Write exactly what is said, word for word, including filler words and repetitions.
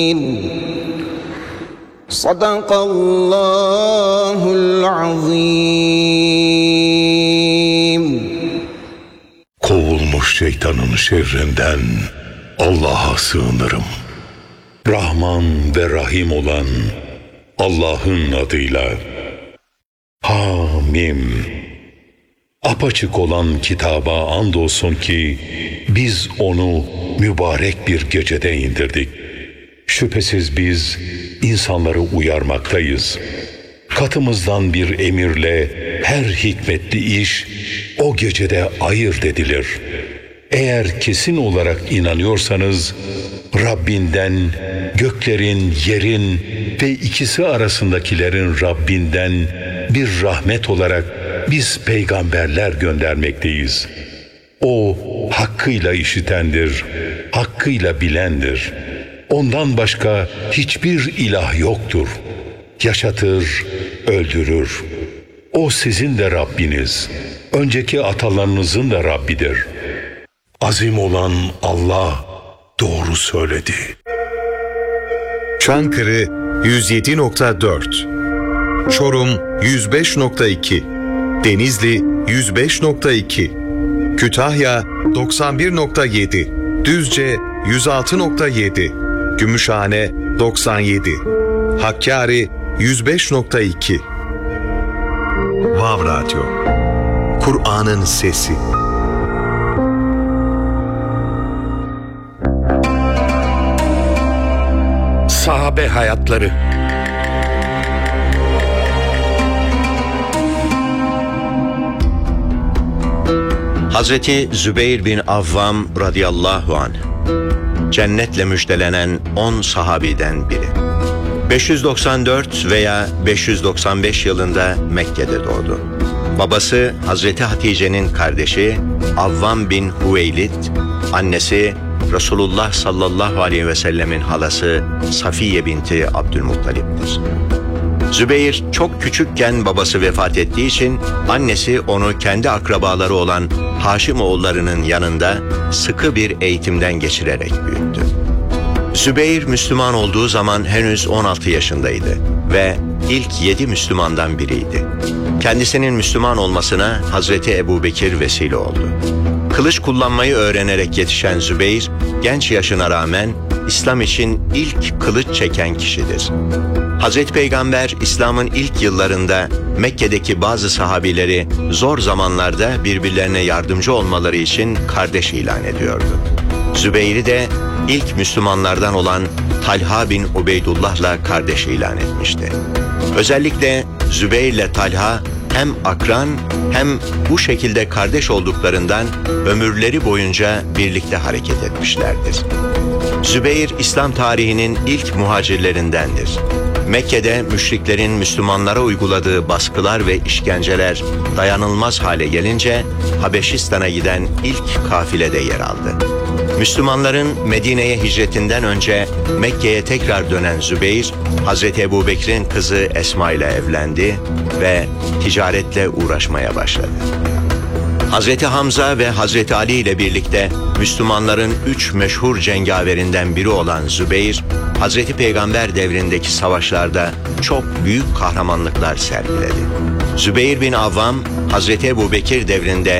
Sadakallahul azim. Kovulmuş şeytanın şerrinden Allah'a sığınırım. Rahman ve Rahim olan Allah'ın adıyla. Hamim. Apaçık olan kitaba andolsun ki biz onu mübarek bir gecede indirdik. Şüphesiz biz insanları uyarmaktayız. Katımızdan bir emirle her hikmetli iş o gecede ayırt edilir. Eğer kesin olarak inanıyorsanız Rabbinden, göklerin, yerin ve ikisi arasındakilerin Rabbinden bir rahmet olarak biz peygamberler göndermekteyiz. O hakkıyla işitendir, hakkıyla bilendir. Ondan başka hiçbir ilah yoktur. Yaşatır, öldürür. O sizin de Rabbiniz, önceki atalarınızın da Rabbidir. Azim olan Allah doğru söyledi. Çankırı yüz yedi nokta dört, Çorum yüz beş nokta iki, Denizli yüz beş nokta iki, Kütahya doksan bir nokta yedi, Düzce yüz altı nokta yedi, Gümüşhane doksan yedi, Hakkari yüz beş nokta iki. Vav Radyo, Kur'an'ın sesi. Sahabe hayatları. Hazreti Zübeyir bin Avvam radıyallahu anh, cennetle müjdelenen on sahabiden biri. beş yüz doksan dört veya beş yüz doksan beş yılında Mekke'de doğdu. Babası Hazreti Hatice'nin kardeşi Avvam bin Hüveylid, annesi Resulullah sallallahu aleyhi ve sellemin halası Safiye binti Abdülmuttalip'tir. Zübeyir çok küçükken babası vefat ettiği için annesi onu kendi akrabaları olan Haşimoğullarının yanında sıkı bir eğitimden geçirerek büyüttü. Zübeyir Müslüman olduğu zaman henüz on altı yaşındaydı ve ilk yedi Müslümandan biriydi. Kendisinin Müslüman olmasına Hazreti Ebubekir vesile oldu. Kılıç kullanmayı öğrenerek yetişen Zübeyir, genç yaşına rağmen İslam için ilk kılıç çeken kişidir. Hazreti Peygamber İslam'ın ilk yıllarında Mekke'deki bazı sahabileri zor zamanlarda birbirlerine yardımcı olmaları için kardeş ilan ediyordu. Zübeyir'i de ilk Müslümanlardan olan Talha bin Ubeydullah'la kardeş ilan etmişti. Özellikle Zübeyir ile Talha hem akran hem bu şekilde kardeş olduklarından ömürleri boyunca birlikte hareket etmişlerdir. Zübeyir İslam tarihinin ilk muhacirlerindendir. Mekke'de müşriklerin Müslümanlara uyguladığı baskılar ve işkenceler dayanılmaz hale gelince Habeşistan'a giden ilk kafilede yer aldı. Müslümanların Medine'ye hicretinden önce Mekke'ye tekrar dönen Zübeyir, Hazreti Ebubekir'in kızı Esma ile evlendi ve ticaretle uğraşmaya başladı. Hazreti Hamza ve Hazreti Ali ile birlikte Müslümanların üç meşhur cengaverinden biri olan Zübeyir, Hazreti Peygamber devrindeki savaşlarda çok büyük kahramanlıklar sergiledi. Zübeyir bin Avvam, Hazreti Ebubekir devrinde